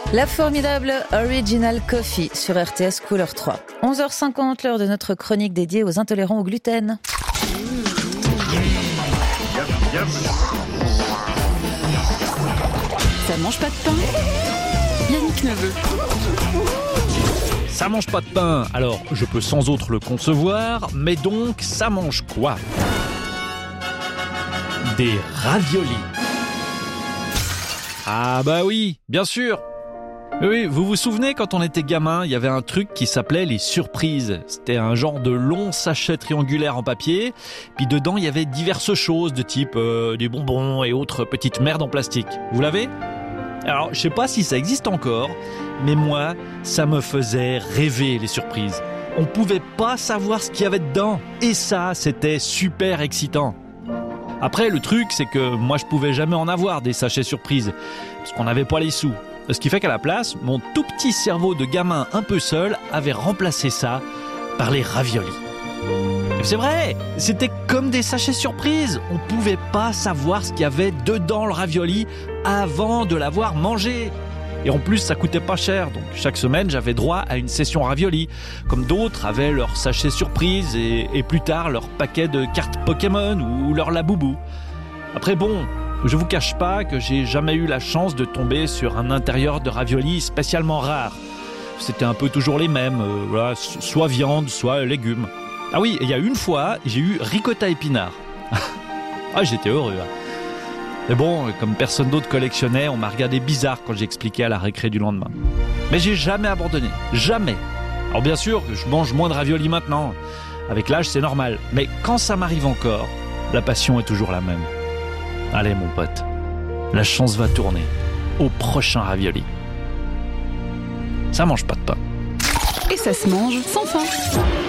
La formidable Original Coffee sur RTS Couleur 3. 11h50, l'heure de notre chronique dédiée aux intolérants au gluten. Ça mange pas de pain. Yannick Neveu. Ça mange pas de pain, alors je peux sans autre le concevoir, mais donc ça mange quoi ? Des raviolis. Ah bah oui, bien sûr. Oui, vous vous souvenez quand on était gamin, il y avait un truc qui s'appelait les surprises. C'était un genre de long sachet triangulaire en papier, puis dedans il y avait diverses choses de type des bonbons et autres petites merdes en plastique. Vous l'avez ? Alors, je sais pas si ça existe encore, mais moi, ça me faisait rêver les surprises. On pouvait pas savoir ce qu'il y avait dedans, et ça, c'était super excitant. Après, le truc, c'est que moi, je pouvais jamais en avoir des sachets surprises, parce qu'on n'avait pas les sous. Ce qui fait qu'à la place, mon tout petit cerveau de gamin un peu seul avait remplacé ça par les raviolis. C'est vrai, c'était comme des sachets surprises. On pouvait pas savoir ce qu'il y avait dedans le ravioli avant de l'avoir mangé. Et en plus, ça coûtait pas cher, donc chaque semaine, j'avais droit à une session ravioli, comme d'autres avaient leur sachet surprise et plus tard leur paquet de cartes Pokémon ou leur Laboubou. Après bon, je vous cache pas que j'ai jamais eu la chance de tomber sur un intérieur de ravioli spécialement rare. C'était un peu toujours les mêmes, voilà, soit viande, soit légumes. Ah oui, et il y a une fois, j'ai eu ricotta épinard. Ah, j'étais heureux. Mais bon, comme personne d'autre collectionnait, on m'a regardé bizarre quand j'ai expliqué à la récré du lendemain. Mais j'ai jamais abandonné, jamais. Alors bien sûr, je mange moins de raviolis maintenant. Avec l'âge, c'est normal. Mais quand ça m'arrive encore, la passion est toujours la même. Allez mon pote, la chance va tourner. Au prochain ravioli. Ça mange pas de pain. Et ça se mange sans fin.